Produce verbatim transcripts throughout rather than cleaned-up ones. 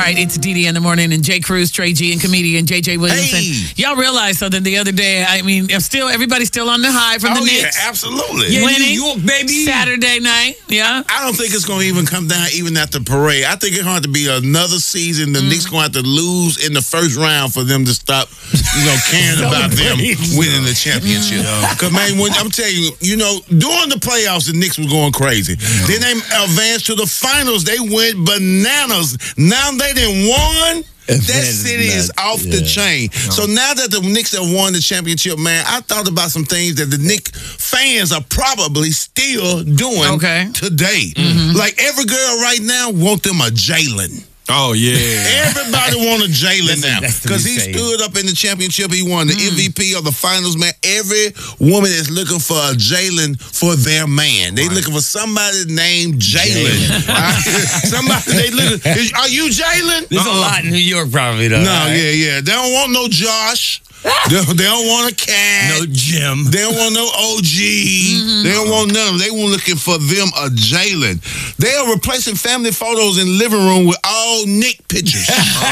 right, it's D D in the morning, and Jay Cruz, Trey G, and comedian J J Williamson. Hey. Y'all realize something the other day? I mean, still everybody's still on the high from the oh, Knicks. yeah, absolutely. Yeah, Winning New York, baby. Saturday night. Yeah. I don't think it's going to even come down even at the parade. I think it's going to have to be another season. The mm. Knicks going to have to lose in the first round for them to stop, you know, caring about them winning the championship. Because, man, when, I'm telling you, you know, during the playoffs, the Knicks was going crazy. Yeah. Then they advanced to the finals. They went bananas. Now they done won. That city is off yeah. the chain. No. So now that the Knicks have won the championship, man, I thought about some things that the Knicks fans are probably still doing okay. today. Mm-hmm. Like every girl right now want them a Jalen. Oh, yeah. Everybody want a Jalen now. Because he saying. stood up in the championship. He won the mm. M V P of the finals, man. Every woman is looking for a Jalen for their man. They right. looking for somebody named Jalen. somebody they looking. Are you Jalen? There's uh-uh. a lot in New York, probably, though. No, right? yeah, yeah. They don't want no Josh. they, they don't want a cat. No Jim. They don't want no O G. Mm-hmm. They don't want none. They were looking for them a Jalen. They are replacing family photos in living room with all Nick pictures.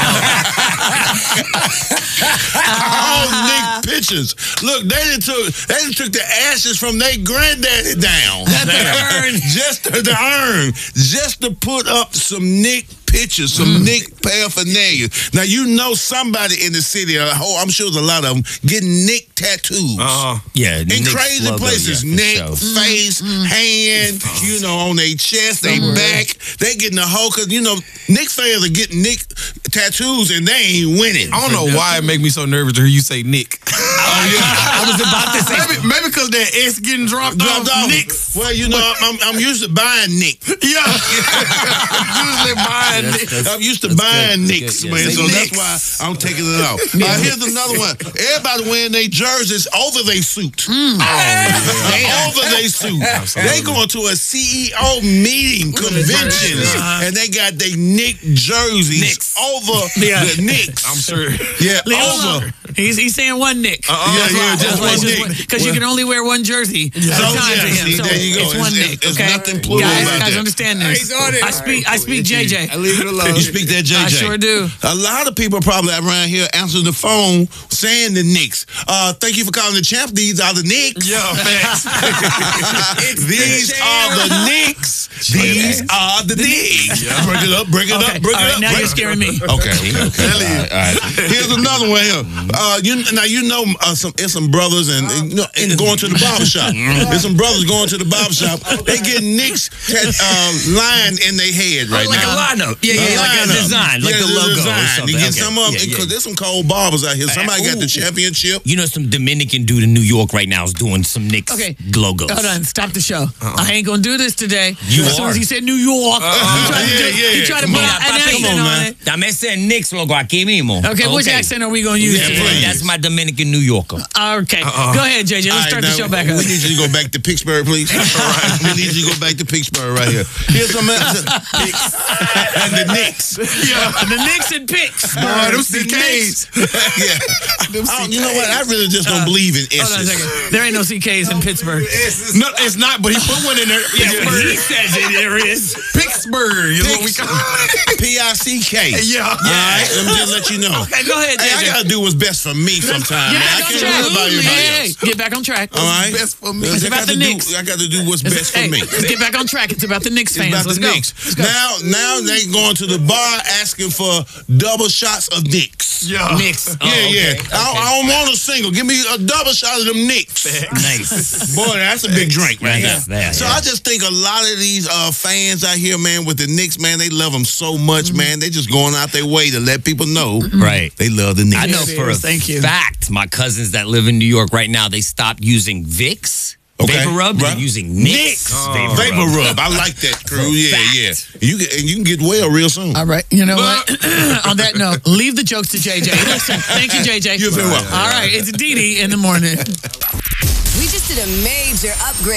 all Nick pictures. Look, they done took they done took the ashes from their granddaddy down. That's the urn. Just to the urn. Just to put up some Nick pictures, some mm. Nick paraphernalia. Now, you know somebody in the city, I'm sure there's a lot of them, getting Nick tattoos. Uh, yeah. In Nick's crazy logo, places. yeah, Neck, sure. face, mm. hand, you know, on their chest, their mm. back. They getting the whole, because, you know, Nick fans are getting Nick tattoos and they ain't winning. I don't know why it make me so nervous to hear you say Nick. Oh, yeah. I was about to say, maybe because that S getting dropped, dropped off. Nicks. Well, you know, I'm, I'm used to buying Nick. Yeah. Usually buying Nick. I'm used to buying Knicks, man, so Knicks. that's why I'm taking it out. Uh, here's another one. Everybody wearing their jerseys over their suit. Mm. Oh, yeah. Over their suit. Absolutely. They going to a C E O meeting, convention, uh-huh. and they got their Nick jerseys Knicks. over yeah. the Knicks. I'm sure. Yeah, Leave over. He's, he's saying one Nick. Uh-uh. Yeah, yeah, just one Nick. Because you can only wear one jersey yeah. at a so, time yeah, to him. see, So there you go. it's one it's, Nick, it's okay? nothing plural guys, about guys that. understand this. I speak, I speak J J. I leave it alone. You speak that J J. I sure do. A lot of people probably around here answering the phone saying the Knicks. Uh, thank you for calling the champ. These are the Knicks. Yeah, facts. These are the Knicks. These are the Knicks. Yeah. Break it up, break it okay. up, break all it right, up. Now break you're scaring me. Okay, okay. okay. All right, all right. Here's another one here. Uh, you, now, you know uh, some, it's some brothers and, and, you know, and going to the barbershop. There's some brothers going to the barbershop. They get Knicks uh, line in their head right oh, like now. Like a lineup. Yeah, yeah, a like lineup. a design, like yeah, the logo design. or something. You get okay. some of them, because yeah, yeah. there's some cold barbers out here. Somebody uh, got the championship. You know, some Dominican dude in New York right now is doing some Knicks okay. logos. Hold on, stop the show. Uh-uh. I ain't gonna do this today. You as are. soon as he said New York, uh-uh. he tried to, yeah, do, yeah. he tried to Come put on, an Come accent on, on man. it. Dame ese Knicks logo aquí mismo. Okay, which okay. accent are we gonna use yeah, today? please. That's my Dominican New Yorker. Okay, uh-uh. go ahead, J J. Let's right, start now, the show back up. We need you to go back to Pittsburgh, please. All right. We need you to go back to Pittsburgh right here. Here's some Knicks and the Knicks. Yeah, the Knicks and picks. All right, them C Ks. Yeah. I, you know what? I really just don't uh, believe in S's. Hold on a second. There ain't no C Ks in Pittsburgh. No, it's not, but he put one in there. Yeah, but he says it, there is. Pittsburgh is what we call it. P I C K. Yeah. All right, let me just let you know. Okay, go ahead, J J. Hey, I gotta do what's best for me sometimes. Get Man. back I on can't track. worry about everybody Hey, else. get back on track. All right. What's best for me? It's I about got the to Knicks. Do, I got to do what's best for hey, me. Let's get back on track. It's about the Knicks It's fans. about Let's the go. Knicks. Let's go. Now, now they going to the bar asking for double shots of Knicks. Yeah. Knicks. Yeah, Oh, yeah. okay, I, okay. I don't want a single. Give me a double shot of them Knicks. Nice. Boy, that's a big drink right Nice. there. Yeah, So yeah. I just think a lot of these uh, fans out here, man, with the Knicks, man, they love them so much, man. They just going out their way to let people know Right. they love the Knicks. I know Yes, for a Thank you. fact, my cousins that live in New York right now, they stopped using Vicks. Okay. Vapor Rub, Right. they're using Knicks. Oh. Vapor, Vapor Rub. Rub. I like that, crew. Yeah, fact. yeah. You get, and you can get well real soon. All right. You know what? On that note, leave the jokes to J J. Listen, thank you, J J. You're very welcome. All right. It's D D in the morning. We just did a major upgrade.